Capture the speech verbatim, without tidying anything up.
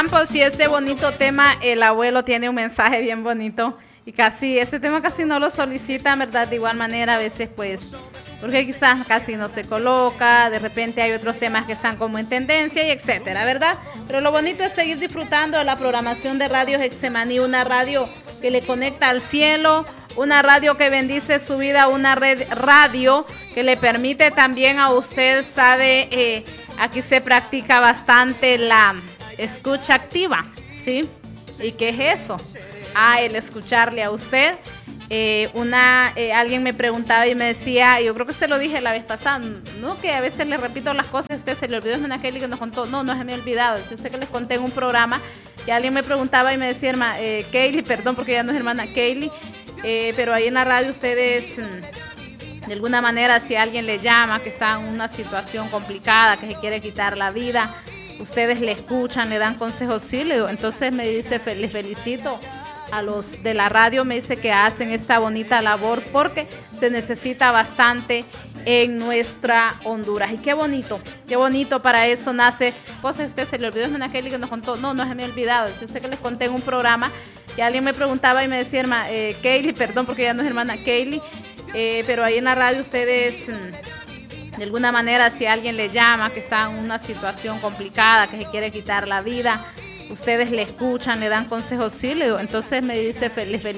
Pues sí, ese bonito tema, el abuelo tiene un mensaje bien bonito y casi, ese tema casi no lo solicitan, ¿verdad? De igual manera a veces pues, porque quizás casi no se coloca, de repente hay otros temas que están como en tendencia y etcétera, ¿verdad? Pero lo bonito es seguir disfrutando de la programación de Radio Getsemaní, una radio que le conecta al cielo, una radio que bendice su vida, una red radio que le permite también a usted, sabe, eh, aquí se practica bastante la escucha activa, ¿sí? ¿Y qué es eso? Ah, el escucharle a usted. Eh, una, eh, alguien me preguntaba y me decía, yo creo que se lo dije la vez pasada, no, que a veces le repito las cosas y usted se le olvidó, es una Kelly que nos contó, no, no se me ha olvidado, yo sé que les conté en un programa y alguien me preguntaba y me decía, hermana, eh, Kelly, perdón porque ya no es hermana Kelly, eh, pero ahí en la radio ustedes, mm, de alguna manera, si alguien le llama, que está en una situación complicada, que se quiere quitar la vida, ustedes le escuchan, le dan consejos, sí, le digo, entonces me dice, les felicito a los de la radio, me dice que hacen esta bonita labor porque se necesita bastante en nuestra Honduras. Y qué bonito, qué bonito, para eso nace, cosas usted se le olvidó, es una Kelly que nos contó, no, no se me ha olvidado, yo sé que les conté en un programa y alguien me preguntaba y me decía, hermana, eh, Kelly, perdón porque ya no es hermana Kelly, eh, pero ahí en la radio ustedes, mmm, de alguna manera, si alguien le llama, que está en una situación complicada, que se quiere quitar la vida, ustedes le escuchan, le dan consejos, sí, le digo, entonces me dice, les felicito